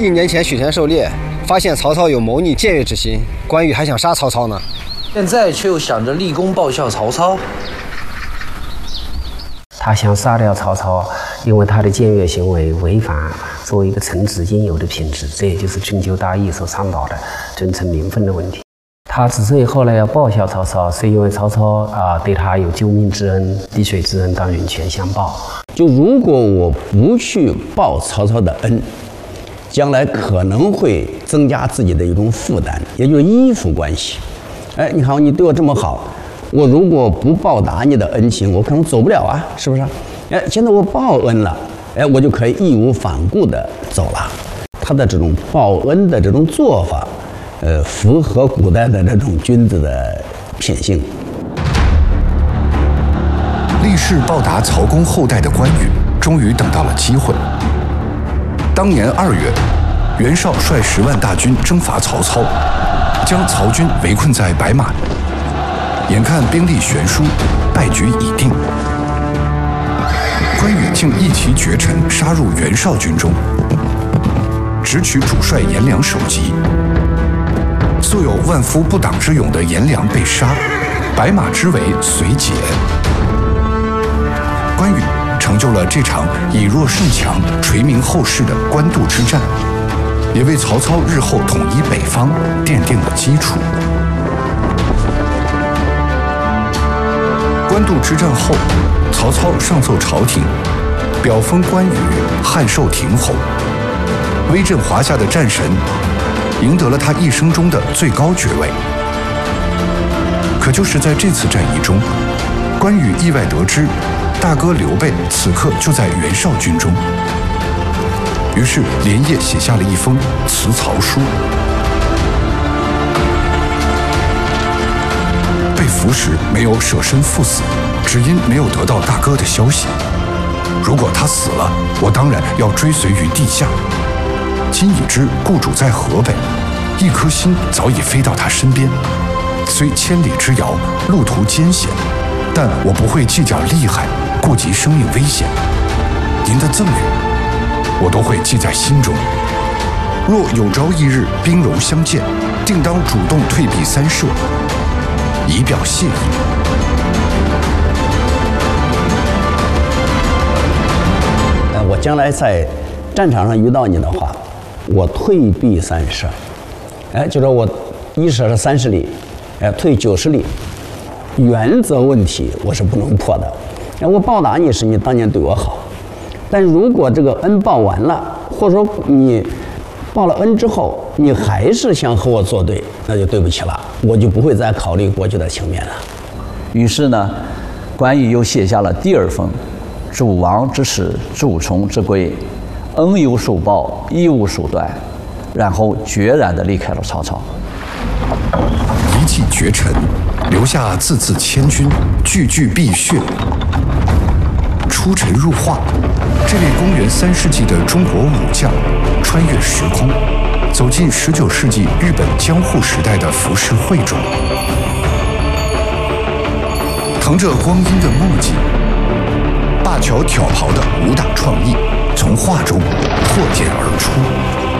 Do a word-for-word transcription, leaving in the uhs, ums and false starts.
一年前许田狩猎，发现曹操有谋逆僭越之心，关羽还想杀曹操呢。 现在却又想着立功报效曹操。 他想杀掉曹操，因为他的僭越行为违反作为一个臣子应有的品质，这也就是春秋大义所倡导的尊称名分的问题。他之所以后来要报效曹操，是因为曹操啊、呃、对他有救命之恩、滴水之恩，当涌泉相报。 就如果我不去报曹操的恩，将来可能会增加自己的一种负担，也就是依附关系。哎，你看你对我这么好，我如果不报答你的恩情，我可能走不了啊，是不是？哎，现在我报恩了，哎，我就可以义无反顾地走了。他的这种报恩的这种做法，呃，符合古代的这种君子的品性。 立誓报答曹公后代的关羽，终于等到了机会。当年二月，袁绍率十万大军征伐曹操，将曹军围困在白马。眼看兵力悬殊，败局已定，关羽竟一骑绝尘杀入袁绍军中，直取主帅颜良首级。素有万夫不挡之勇的颜良被杀，白马之围随解。关羽成就了这场以弱胜强、垂名后世的官渡之战，也为曹操日后统一北方奠定了基础。官渡之战后，曹操上奏朝廷，表封关羽汉寿亭侯，威震华夏的战神，赢得了他一生中的最高爵位。可就是在这次战役中，关羽意外得知大哥刘备此刻就在袁绍军中，于是连夜写下了一封辞曹书。被俘时没有舍身赴死，只因没有得到大哥的消息。如果他死了，我当然要追随于地下。今已知故主在河北，一颗心早已飞到他身边。虽千里之遥，路途艰险，但我不会计较利害，顾及生命危险。您的赠与，我都会记在心中。若有朝一日兵戎相见，定当主动退避三舍，以表谢意。 呃，我将来在战场上遇到你的话，我退避三舍。哎，就说我一舍是三十里，哎，退九十里。原则问题我是不能破的。哎，我报答你是你当年对我好，但如果这个恩报完了，或者说你报了恩之后，你还是想和我作对，那就对不起了，我就不会再考虑过去的情面了。 于是呢，关羽又写下了第二封主王之使，主从之规，恩有所报，义无所断，然后决然地离开了曹操。 一骑绝尘，留下字字千钧，句句碧血。出尘入化，这位公元三世纪的中国武将，穿越时空，走进十九世纪日本江户时代的浮世绘中，腾着光阴的墨迹，灞桥挑袍的武打创意从画中破茧而出。